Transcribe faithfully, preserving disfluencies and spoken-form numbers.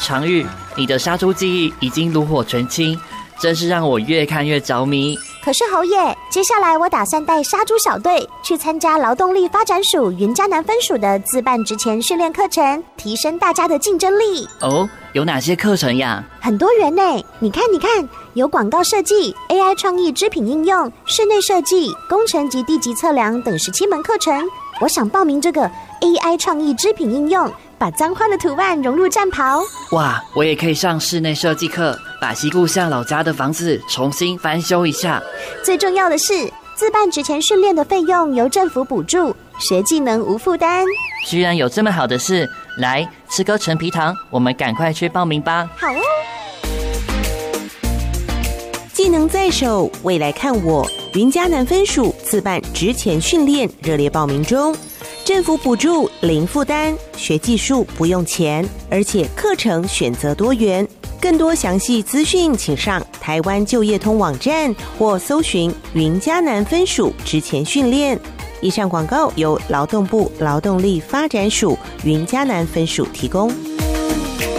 常玉，你的杀猪技艺已经炉火纯青，真是让我越看越着迷。 可是侯爷，接下来我打算带杀猪小队去参加劳动力发展署云嘉南分署的自办职前训练课程，提升大家的竞争力。 哦，有哪些课程呀？ 很多元呢，你看你看，有广告设计、A I 创意织品应用、室内设计、工程及地级测量等十七门课程。我想报名这个 A I 创意织品应用，把脏花的图案融入战袍。 哇，我也可以上室内设计课，把西故乡老家的房子重新翻修一下。 最重要的是，自办职前训练的费用由政府补助，学技能无负担。 居然有这么好的事！来，吃颗陈皮糖，我们赶快去报名吧。 好哦。 技能在手，未来看我。云嘉南分署自办职前训练热烈报名中，政府补助零负担，学技术不用钱，而且课程选择多元。更多详细资讯请上台湾就业通网站或搜寻云嘉南分署职前训练。以上广告由劳动部劳动力发展署云嘉南分署提供。